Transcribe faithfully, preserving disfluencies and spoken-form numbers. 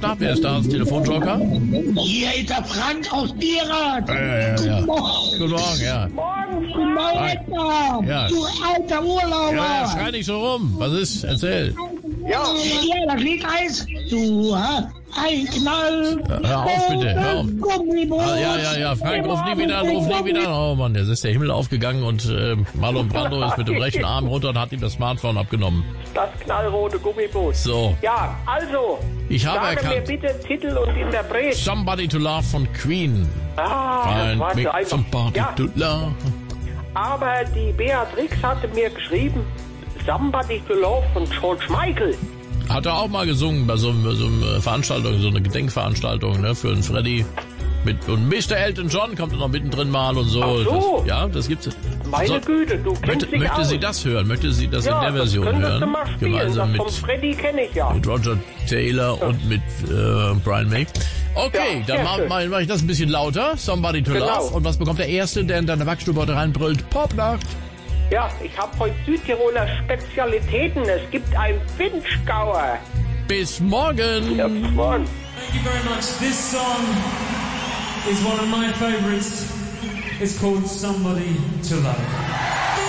Wagner, wer ist da als Telefonjoker? Hier ist der Frank aus Bierat. Ja, ja, ja, ja. Guten Morgen, ja. Morgen, Guten Morgen, Ja. du alter Urlauber. Ja, ja, schrei nicht so rum. Was ist? Erzähl. Ja, ja, das liegt Eis. Du hast ein Knall. Hör auf, bitte, hör auf. Gummiboot. Ah, ja, ja, ja, Frank, ruf nie wieder an, ruf nie wieder an. Oh Mann, jetzt ist der Himmel aufgegangen und äh, Marlon Brando ist mit dem rechten Arm runter und hat ihm das Smartphone abgenommen. Das knallrote Gummiboot. So. Ja, also. Ich habe sage erkannt. mir bitte Titel und Interpret. Somebody to Love von Queen. Ah, das Find war me so einfach. somebody Ja, to love. aber die Beatrix hatte mir geschrieben, Somebody to Love von George Michael. Hat er auch mal gesungen bei so einer so einer Veranstaltung, so eine Gedenkveranstaltung, ne, für einen Freddy. Mit, und Mister Elton John kommt noch mittendrin mal und so. Ach so. Das, ja, das gibt's. Meine So, Güte, du kennst möchte, dich möchte aus. sie das hören? Möchte sie das ja, in der Version das könntest hören? du mal spielen. Gemeinsam Das mit, von Freddy kenne ich ja. mit Roger Taylor Ja. und mit äh, Brian May. Okay, Ja, dann sehr mache schön. mach, mach ich das ein bisschen lauter. Somebody to Genau. Love. Und was bekommt der Erste, der in deine Backstube heute reinbrüllt? Popnacht. Ja, ich habe heute Südtiroler Spezialitäten. Es gibt ein Finchgauer. Bis morgen. Ja, bis morgen. Thank you very much. This song is one of my favorites. It's called Somebody to Love.